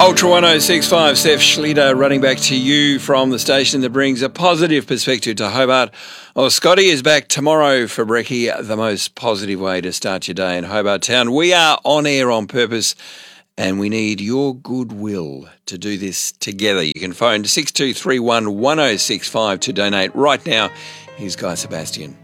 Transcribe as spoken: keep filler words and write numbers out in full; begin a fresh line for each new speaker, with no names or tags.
Ultra one oh six point five, Steph Schlieder running back to you from the station that brings a positive perspective to Hobart. Well, Scotty is back tomorrow for Brekkie, the most positive way to start your day in Hobart Town. We are on air on purpose and we need your goodwill to do this together. You can phone six two three one, one oh six five to donate right now. Here's Guy Sebastian.